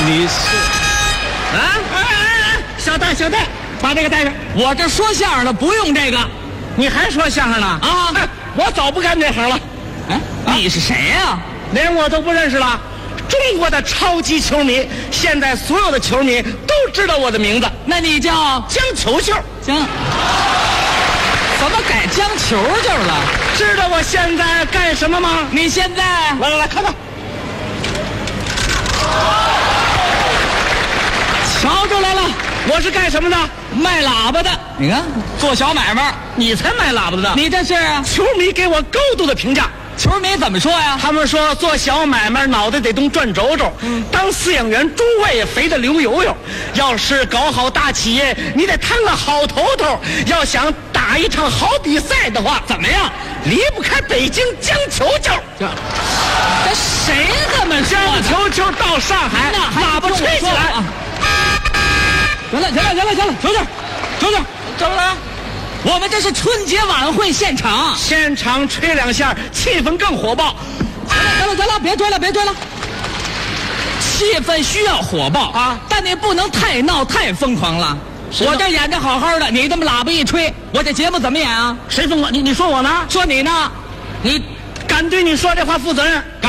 你是小戴，把这个带上。 我这说相声的不用这个， 你还说相声呢？ 啊我早不干这行了。 哎，你是谁呀？ 连我都不认识了。中国的超级球迷，现在所有的球迷都知道我的名字。 那你叫江球球。 江？怎么改江球球了？ 知道我现在干什么吗？ 你现在来，看看。 瞧出来了， 我是干什么的？ 卖喇叭的。你看，做小买卖。 你才卖喇叭的呢。 你这是球迷给我高度的评价。 球迷怎么说呀？ 他们说做小买卖脑袋得动转轴轴，当饲养员猪胃肥得流油油。要是搞好大企业，你得摊个好头头。要想打一场好比赛的话， 怎么样？ 离不开北京江球球。 这谁这么说江的？ 球球到上海，喇叭吹起来。 行了，球球， 怎么了？ 我们这是春节晚会现场， 现场吹两下，气氛更火爆。 行了，别追了。气氛需要火爆啊， 但你不能太闹太疯狂了。我这演得好好的，你这么喇叭一吹，我这节目怎么演啊？ 谁疯狂？你说我呢？ 说你呢？ 你敢对你说这话负责任？